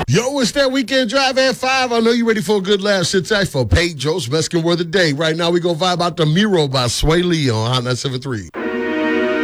Yo, it's that weekend drive at 5. I know you're ready for a good laugh. Sit tight for Pedro's Mexican word of the day. Right now, we going to vibe out the Miro by Sway Lee on Hot 973.